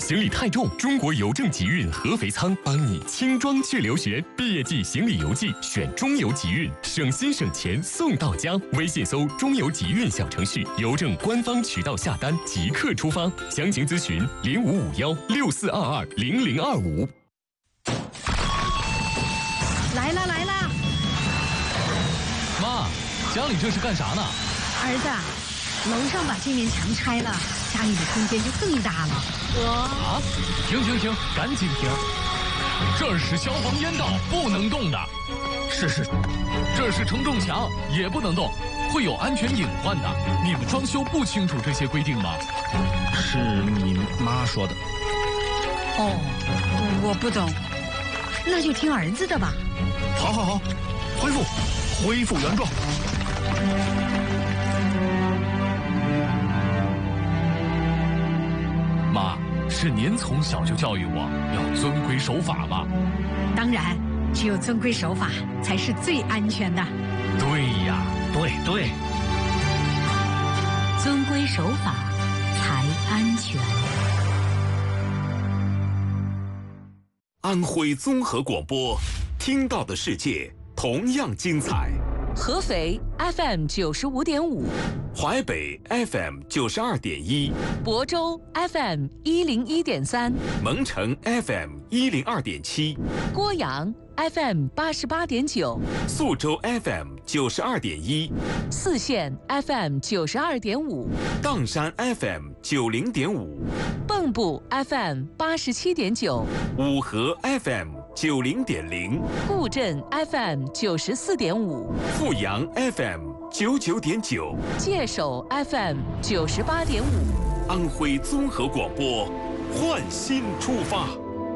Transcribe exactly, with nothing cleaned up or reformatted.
行李太重，中国邮政集运合肥仓帮你轻装去留学。毕业季行李邮寄选中邮集运，省心省钱送到家。微信搜中邮集运小程序，邮政官方渠道下单即刻出发。详情咨询零五五幺六四二二零零二五。 来了来了， 妈，家里这是干啥呢？ 儿子，楼上把这面墙拆了，家里的空间就更大了。我啊，停停停，赶紧停！这儿是消防烟道，不能动的。是是，这是承重墙，也不能动，会有安全隐患的。你们装修不清楚这些规定吗？ 是你妈说的。 哦，我不懂，那就听儿子的吧。 好好好，恢复，恢复原状。 妈，是您从小就教育我要遵规守法吗？ 当然，只有遵规守法才是最安全的。 对呀， 对对， 遵规守法才安全。 安徽综合广播，听到的世界同样精彩。 合肥 F M 九十五点五， 淮北 F M 九十二点一， 亳州 F M 一零一点三， 蒙城 F M 一零二点七， 郭阳 F M 八十八点九， 宿州 F M 九十二点一， 泗县 F M 九十二点五， 砀山 F M 九零点五， 蚌埠 F M 八十七点九， 五河 F M 九零点零， 固镇 F M 九十四点五， 阜阳 F M 九九点九， 界首 F M 九十八点五。 安徽综合广播，焕新出发。